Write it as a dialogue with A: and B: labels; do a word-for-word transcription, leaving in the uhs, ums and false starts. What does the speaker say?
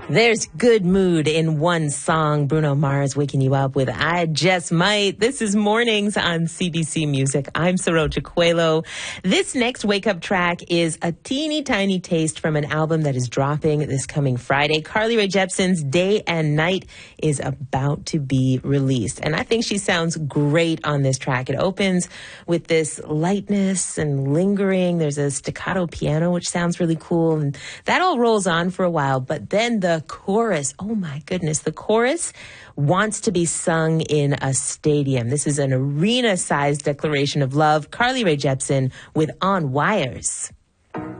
A: There's good mood in one song. Bruno Mars waking you up with I Just Might. This is Mornings on C B C Music. I'm Saroja Coelho. This next wake-up track is a teeny tiny taste from an album that is dropping this coming Friday. Carly Rae Jepsen's Day and Night is about to be released. And I think she sounds great on this track. It opens with this lightness and lingering. There's a staccato piano, which sounds really cool. And that all rolls on for a while. But then the chorus, oh my goodness, the chorus wants to be sung in a stadium. This is an arena-sized declaration of love. Carly Rae Jepsen with On Wires.